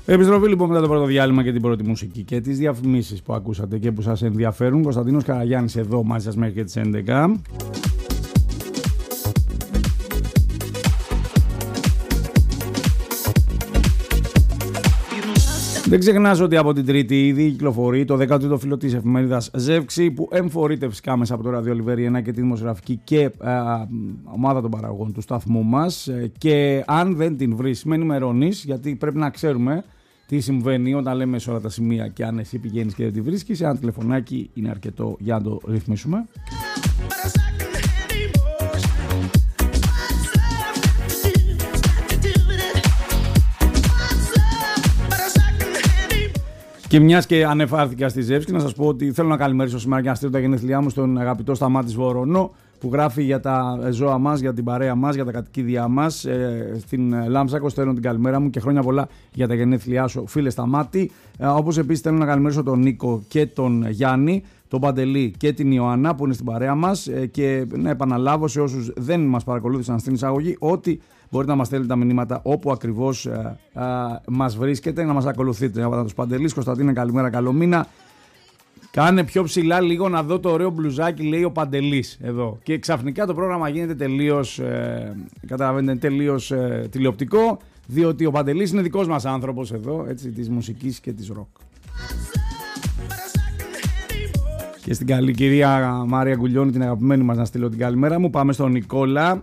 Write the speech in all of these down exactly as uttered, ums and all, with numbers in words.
Επιστροφή λοιπόν μετά το πρώτο διάλειμμα και την πρώτη μουσική και τις διαφημίσεις που ακούσατε και που σας ενδιαφέρουν. Κωνσταντίνος Καραγιάννης εδώ μαζί σας μέχρι και τις έντεκα. Δεν ξεχνάς ότι από την Τρίτη ήδη κυκλοφορεί το δέκατο φύλλο της εφημερίδας Ζεύξη, που εμφορείται φυσικά μέσα από το Ράδιο Ολιβέρι ένα και τη δημοσιογραφική και α, ομάδα των παραγωγών του σταθμού μας. Και αν δεν την βρεις, με ενημερώνεις, γιατί πρέπει να ξέρουμε τι συμβαίνει όταν λέμε σε όλα τα σημεία και αν εσύ πηγαίνεις και δεν τη βρίσκεις. Ένα τηλεφωνάκι είναι αρκετό για να το ρυθμίσουμε. Και μιας και ανεφάρθηκα στη Ζεύσκη, να σας πω ότι θέλω να καλημερίσω σήμερα και να στείλω τα γενέθλιά μου στον αγαπητό Σταμάτη Βορονό, που γράφει για τα ζώα μας, για την παρέα μας, για τα κατοικίδια μας. Ε, στην Λάμψακο στέλνω την καλημέρα μου και χρόνια πολλά για τα γενέθλιά σου, φίλε Σταμάτη. Ε, όπως επίσης θέλω να καλημερίσω τον Νίκο και τον Γιάννη, τον Παντελή και την Ιωάννα που είναι στην παρέα μας. Ε, και να επαναλάβω σε όσους δεν μας παρακολούθησαν στην εισαγωγή ότι μπορείτε να μας στέλνετε τα μηνύματα όπου ακριβώς ε, ε, μας βρίσκετε, να μας ακολουθείτε. Από τους Παντελής, Κωνσταντίνε, καλημέρα, καλό μήνα. Κάνε πιο ψηλά λίγο να δω το ωραίο μπλουζάκι, λέει ο Παντελής εδώ. Και ξαφνικά το πρόγραμμα γίνεται τελείως, ε, καταλαβαίνετε, τελείως ε, τηλεοπτικό, διότι ο Παντελής είναι δικός μας άνθρωπος εδώ, έτσι, της μουσικής και της ροκ. Και στην καλή κυρία Μάρια Γκουλιώνη, την αγαπημένη μας, να στείλω την καλημέρα μου. Πάμε στον Νικόλα.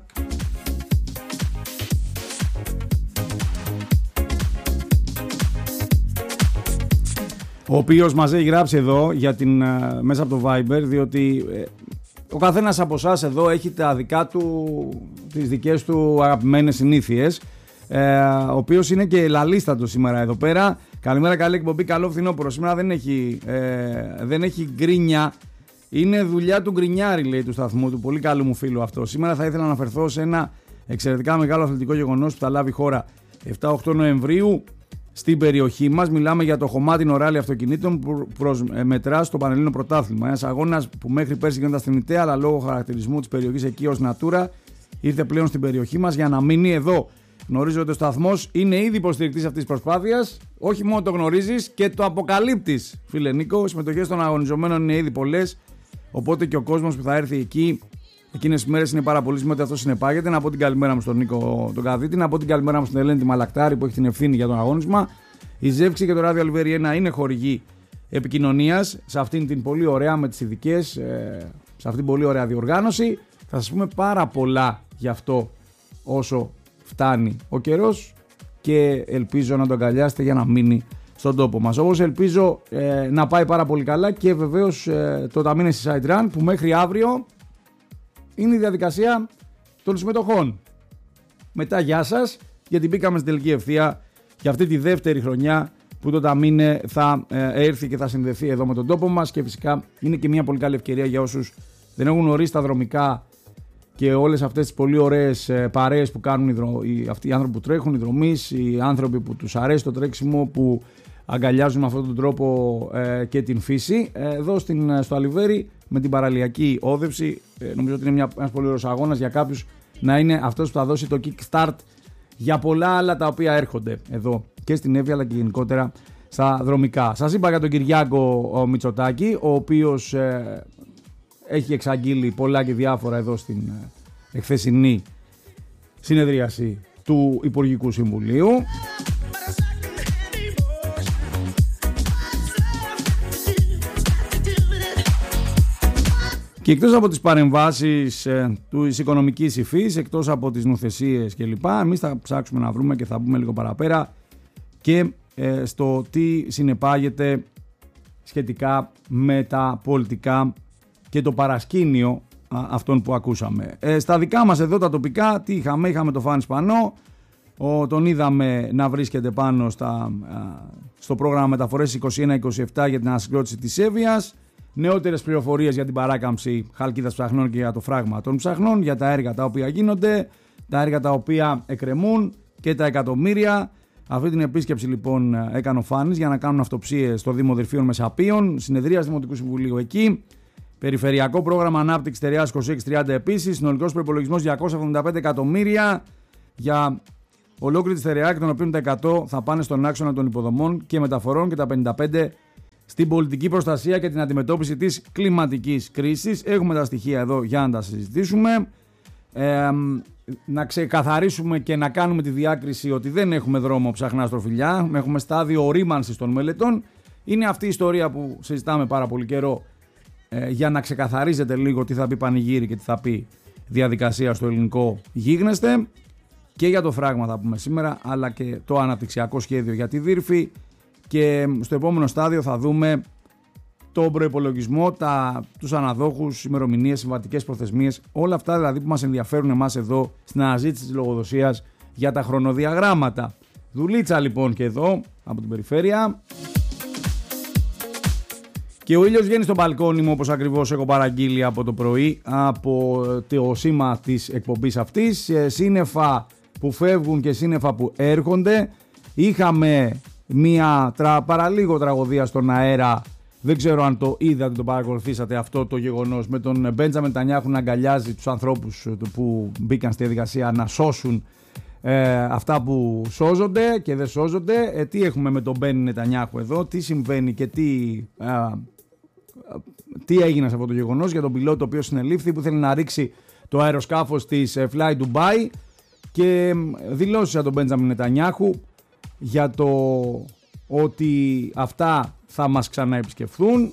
Ο οποίος μας έχει γράψει εδώ για την, μέσα από το Viber, διότι ε, ο καθένας από εσάς εδώ έχει τα δικά του, τις δικές του αγαπημένες συνήθειες, ε, ο οποίος είναι και λαλίστατος σήμερα εδώ πέρα. Καλημέρα, καλή εκπομπή, καλό φθινόπωρο. Σήμερα δεν έχει, ε, δεν έχει γκρίνια, είναι δουλειά του γκρινιάρη, λέει, του σταθμού, του πολύ καλού μου φίλου αυτό. Σήμερα θα ήθελα να αναφερθώ σε ένα εξαιρετικά μεγάλο αθλητικό γεγονός που θα λάβει η χώρα εφτά οκτώ Νοεμβρίου. Στην περιοχή μας μιλάμε για το χωμάτινο ράλι αυτοκινήτων που προσμετρά στο Πανελλήνιο Πρωτάθλημα. Ένας αγώνας που μέχρι πέρσι γινόταν στην Ιταία, αλλά λόγω χαρακτηρισμού της περιοχής εκεί ως Natura ήρθε πλέον στην περιοχή μας για να μείνει εδώ. Γνωρίζω ότι ο σταθμός είναι ήδη υποστηρικτής αυτής της προσπάθειας. Όχι μόνο το γνωρίζεις, και το αποκαλύπτεις, φίλε Νίκο. Οι συμμετοχές των αγωνιζομένων είναι ήδη πολλές. Οπότε και ο κόσμος που θα έρθει εκεί εκείνες τις μέρες είναι πάρα πολύ σημαντικό ότι αυτό συνεπάγεται. Να πω την καλημέρα μου στον Νίκο τον Καδίτη, να πω την καλημέρα μου στην Ελένη τη Μαλακτάρη που έχει την ευθύνη για τον αγώνισμα. Η Ζεύξη και το Ράδιο Ολιβέρι ένα είναι χορηγοί επικοινωνίας σε αυτήν την πολύ ωραία, με τις ειδικές, σε αυτήν την πολύ ωραία διοργάνωση. Θα σας πούμε πάρα πολλά γι' αυτό όσο φτάνει ο καιρός και ελπίζω να το αγκαλιάσετε για να μείνει στον τόπο μας. Όπως ελπίζω ε, να πάει πάρα πολύ καλά και βεβαίως ε, το Ταμείο Side Run που μέχρι αύριο είναι η διαδικασία των συμμετοχών. Μετά γεια σας, γιατί μπήκαμε στην τελική ευθεία για αυτή τη δεύτερη χρονιά που το Ταμίνε θα ε, έρθει και θα συνδεθεί εδώ με τον τόπο μας, και φυσικά είναι και μια πολύ καλή ευκαιρία για όσους δεν έχουν γνωρίσει τα δρομικά και όλες αυτές τις πολύ ωραίες ε, παρέες που κάνουν οι, δρο, οι, αυτοί οι άνθρωποι που τρέχουν, οι δρομείς, οι άνθρωποι που τους αρέσει το τρέξιμο, που αγκαλιάζουν με αυτόν τον τρόπο ε, και την φύση. Ε, εδώ στην, στο Αλιβέρι με την παραλιακή όδευση, ε, νομίζω ότι είναι μια, ένας πολύ ωραίος αγώνας για κάποιους να είναι αυτός που θα δώσει το kickstart για πολλά άλλα τα οποία έρχονται εδώ και στην Εύβοια αλλά και γενικότερα στα δρομικά. Σας είπα για τον Κυριάκο ο Μητσοτάκη, ο οποίος ε, έχει εξαγγείλει πολλά και διάφορα εδώ στην ε, εχθεσινή συνεδρίαση του Υπουργικού Συμβουλίου. Και εκτός από τις παρεμβάσεις ε, της οικονομικής υφής, εκτός από τις νοθεσίες κλπ, εμείς θα ψάξουμε να βρούμε και θα μπούμε λίγο παραπέρα και ε, στο τι συνεπάγεται σχετικά με τα πολιτικά και το παρασκήνιο α, αυτών που ακούσαμε. Ε, στα δικά μας εδώ τα τοπικά, τι είχαμε, είχαμε το Φάνη Σπανό, ο, τον είδαμε να βρίσκεται πάνω στα, α, στο πρόγραμμα Μεταφορές είκοσι ένα είκοσι επτά για την ανασυγκρότηση της Εύβοιας. Νεότερες πληροφορίες για την παράκαμψη Χαλκίδας Ψαχνών και για το φράγμα των ψαχνών, για τα έργα τα οποία γίνονται, τα έργα τα οποία εκκρεμούν και τα εκατομμύρια. Αυτή την επίσκεψη λοιπόν έκανε ο Φάνης για να κάνουν αυτοψίες στο Δήμο Δερφίων Μεσαπίων, συνεδρία Δημοτικού Συμβουλίου εκεί, περιφερειακό πρόγραμμα ανάπτυξης Τεριάς είκοσι έξι τριάντα επίσης, συνολικός προϋπολογισμός διακόσια εβδομήντα πέντε εκατομμύρια για ολόκληρη τη στερεά, των οποίων τα εκατό θα πάνε στον άξονα των υποδομών και μεταφορών και τα πενήντα πέντε στην πολιτική προστασία και την αντιμετώπιση της κλιματικής κρίσης. Έχουμε τα στοιχεία εδώ για να τα συζητήσουμε. Ε, να ξεκαθαρίσουμε και να κάνουμε τη διάκριση ότι δεν έχουμε δρόμο ψαχνά στροφιλιά, έχουμε στάδιο ορίμανσης των μελετών. Είναι αυτή η ιστορία που συζητάμε πάρα πολύ καιρό, ε, για να ξεκαθαρίζετε λίγο τι θα πει πανηγύρι και τι θα πει διαδικασία στο ελληνικό γίγνεσθε. Και για το φράγμα θα πούμε σήμερα, αλλά και το αναπτυξιακό σχέδιο για τη Δύρφη, και στο επόμενο στάδιο θα δούμε τον προϋπολογισμό, τα, τους αναδόχους, ημερομηνίες, συμβατικές προθεσμίες, όλα αυτά δηλαδή που μας ενδιαφέρουν εμάς εδώ στην αναζήτηση της λογοδοσίας για τα χρονοδιαγράμματα. Δουλίτσα λοιπόν και εδώ από την περιφέρεια. Και ο ήλιος βγαίνει στο μπαλκόνι μου, όπως ακριβώς έχω παραγγείλει από το πρωί, από το σήμα της εκπομπής αυτής. Σύννεφα που φεύγουν και σύννεφα που έρχονται. Είχαμε μια τρα, παραλίγο τραγωδία στον αέρα. Δεν ξέρω αν το είδατε, το παρακολουθήσατε αυτό το γεγονός, με τον Μπέντζαμιν Νετανιάχου να αγκαλιάζει τους ανθρώπους που μπήκαν στη διαδικασία να σώσουν ε, αυτά που σώζονται και δεν σώζονται. Ε, τι έχουμε με τον Μπένι Νετανιάχου εδώ, τι συμβαίνει και τι, ε, τι έγινε σε αυτό το γεγονός για τον πιλότο ο οποίος συνελήφθη, που θέλει να ρίξει το αεροσκάφος της Fly Dubai, και δηλώσεις από τον Μπέντζαμιν Νετανιάχου για το ότι αυτά θα μας ξαναεπισκεφθούν.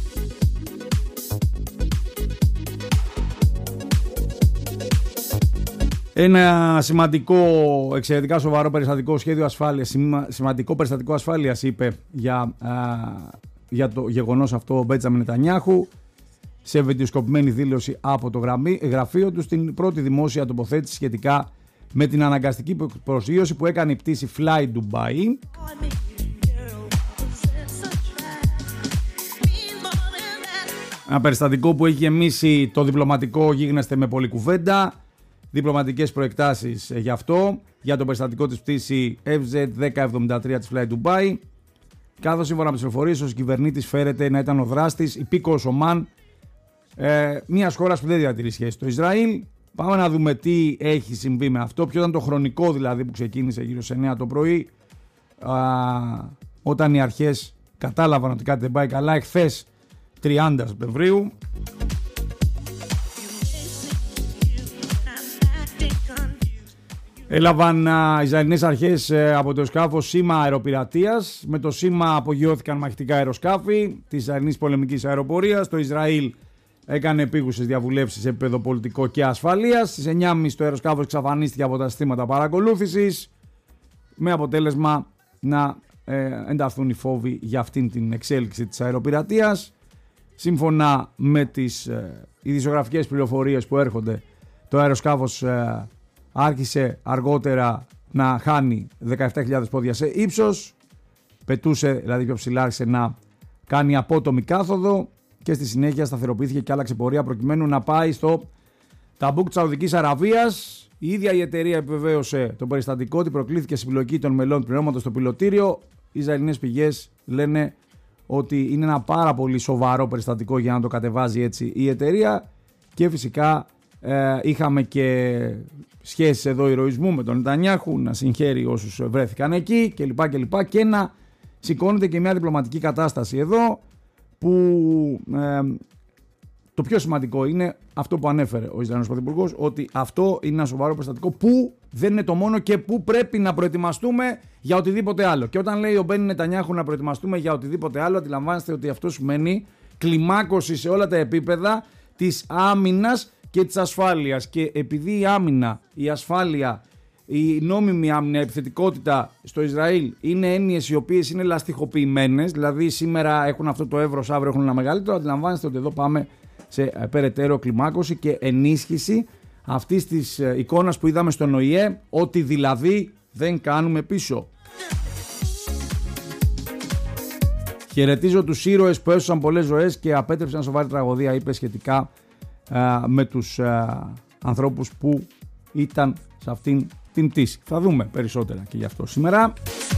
Ένα σημαντικό, εξαιρετικά σοβαρό περιστατικό σχέδιο ασφάλειας, σημαντικό περιστατικό ασφάλειας είπε για, α, για το γεγονός αυτό ο Μπέντζαμιν Νετανιάχου, σε βιντεοσκοπημένη δήλωση από το γραφείο του, στην πρώτη δημόσια τοποθέτηση σχετικά με την αναγκαστική προσγείωση που έκανε η πτήση Fly Dubai. Ένα περιστατικό που έχει γεμίσει το διπλωματικό γίγνεσθε με πολλή κουβέντα, διπλωματικές προεκτάσεις γι' αυτό, για το περιστατικό της πτήση εφ ζετ δέκα εβδομήντα τρία της Fly Dubai, καθώς σύμφωνα με τις πληροφορίες ο κυβερνήτης φέρεται να ήταν ο δράστης, υπήκοος Ομάν, ε, μιας χώρας που δεν διατηρεί σχέση στο Ισραήλ. Πάμε να δούμε τι έχει συμβεί με αυτό, ποιο ήταν το χρονικό δηλαδή που ξεκίνησε γύρω σε εννιά το πρωί, α, όταν οι αρχές κατάλαβαν ότι κάτι δεν πάει καλά, εχθές τριάντα Σεπτεμβρίου. Έλαβαν οι Ισραηλινές αρχές από το σκάφος σήμα αεροπειρατείας. Με το σήμα απογειώθηκαν μαχητικά αεροσκάφη της Ισραηλινής πολεμικής αεροπορίας. Το Ισραήλ έκανε επίγουσες διαβουλεύσεις σε επίπεδο πολιτικό και ασφαλείας. Στις εννιά και μισή το αεροσκάφος εξαφανίστηκε από τα συστήματα παρακολούθησης, με αποτέλεσμα να ε, ενταθούν οι φόβοι για αυτήν την εξέλιξη της αεροπειρατείας. Σύμφωνα με τις ε, ειδησιογραφικές πληροφορίες που έρχονται, το αεροσκάφος ε, άρχισε αργότερα να χάνει δεκαεπτά χιλιάδες πόδια σε ύψος, πετούσε δηλαδή πιο ψηλά, άρχισε να κάνει απότομη κάθοδο και στη συνέχεια σταθεροποιήθηκε και άλλαξε πορεία προκειμένου να πάει στο Ταμπούκ της Σαουδικής Αραβίας. Η ίδια η εταιρεία επιβεβαίωσε το περιστατικό ότι προκλήθηκε συμπλοκή των μελών του πληρώματος στο πιλωτήριο. Οι Ισραηλινές πηγές λένε ότι είναι ένα πάρα πολύ σοβαρό περιστατικό για να το κατεβάζει έτσι η εταιρεία, και φυσικά ε, είχαμε και σχέσεις εδώ ηρωισμού με τον Νετανιάχου, να συγχαίρει όσους βρέθηκαν εκεί κλπ. Και, και, και να σηκώνεται και μια διπλωματική κατάσταση εδώ, που ε, το πιο σημαντικό είναι αυτό που ανέφερε ο Ισραηλινός Πρωθυπουργός, ότι αυτό είναι ένα σοβαρό περιστατικό που δεν είναι το μόνο και που πρέπει να προετοιμαστούμε για οτιδήποτε άλλο. Και όταν λέει ο Μπένι Νετανιάχου να προετοιμαστούμε για οτιδήποτε άλλο, αντιλαμβάνεστε ότι αυτό σημαίνει κλιμάκωση σε όλα τα επίπεδα της άμυνας και της ασφάλειας. Και επειδή η άμυνα, η ασφάλεια, η νόμιμη άμυνα, η επιθετικότητα στο Ισραήλ είναι έννοιες οι οποίες είναι λαστιχοποιημένες, δηλαδή σήμερα έχουν αυτό το εύρος, αύριο έχουν ένα μεγαλύτερο, αντιλαμβάνεστε ότι εδώ πάμε σε περαιτέρω κλιμάκωση και ενίσχυση αυτής της εικόνας που είδαμε στον Ο Η Ε, ότι δηλαδή δεν κάνουμε πίσω. Χαιρετίζω τους ήρωες που έσωσαν πολλές ζωές και απέτρεψαν σοβαρή τραγωδία, είπε σχετικά α, με τους α, ανθρώπους που ήταν σε αυτήν την πτήση. Θα δούμε περισσότερα και γι' αυτό σήμερα.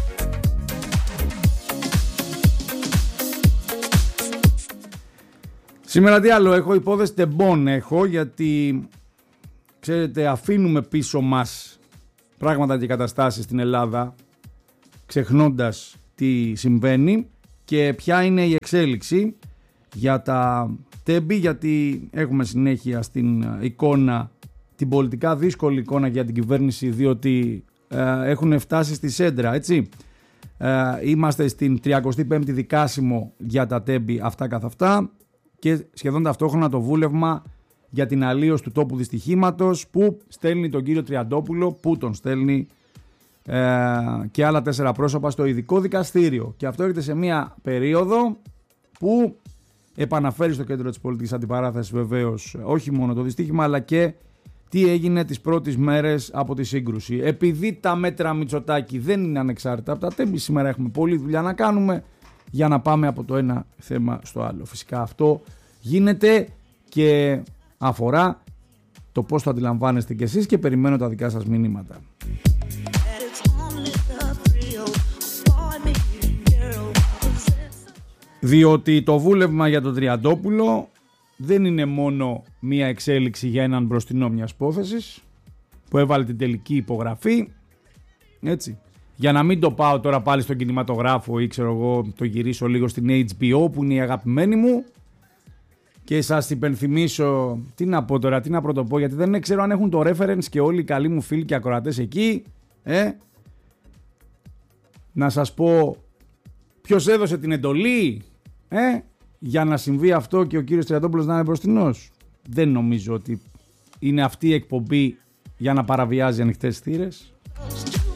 Σήμερα τι άλλο έχω, υπόθεση τεμπών έχω, γιατί ξέρετε αφήνουμε πίσω μας πράγματα και καταστάσεις στην Ελλάδα, ξεχνώντας τι συμβαίνει και ποια είναι η εξέλιξη για τα τέμπη, γιατί έχουμε συνέχεια στην εικόνα, την πολιτικά δύσκολη εικόνα για την κυβέρνηση, διότι ε, έχουν φτάσει στη σέντρα, έτσι. Ε, είμαστε στην τριακοστή πέμπτη δικάσιμο για τα τέμπη αυτά καθ' αυτά και σχεδόν ταυτόχρονα το βούλευμα για την αλλίωση του τόπου δυστυχήματος που στέλνει τον κύριο Τριαντόπουλο, που τον στέλνει ε, και άλλα τέσσερα πρόσωπα στο ειδικό δικαστήριο. Και αυτό έρχεται σε μια περίοδο που επαναφέρει στο κέντρο της πολιτικής αντιπαράθεσης βεβαίως όχι μόνο το δυστύχημα, αλλά και τι έγινε τις πρώτες μέρες από τη σύγκρουση. Επειδή τα μέτρα Μητσοτάκη δεν είναι ανεξάρτητα από τα τέμπη, σήμερα έχουμε πολλή δουλειά να κάνουμε για να πάμε από το ένα θέμα στο άλλο. Φυσικά αυτό γίνεται και αφορά το πώς το αντιλαμβάνεστε κι εσείς και περιμένω τα δικά σας μηνύματα. Διότι το βούλευμα για τον Τριαντόπουλο δεν είναι μόνο μία εξέλιξη για έναν μπροστινό μιας υπόθεσης που έβαλε την τελική υπογραφή, έτσι. Για να μην το πάω τώρα πάλι στον κινηματογράφο ή ξέρω εγώ το γυρίσω λίγο στην έιτς μπι ο που είναι η αγαπημένη μου και σας υπενθυμίσω, τι να πω τώρα, τι να πρωτοπώ, γιατί δεν ξέρω αν έχουν το reference και όλοι οι καλοί μου φίλοι και ακροατές εκεί, ε. Να σας πω ποιος έδωσε την εντολή, ε, για να συμβεί αυτό και ο κύριος Τριαντόπουλος να είναι μπροστινός. Δεν νομίζω ότι είναι αυτή η εκπομπή για να παραβιάζει ανοιχτές θύρες.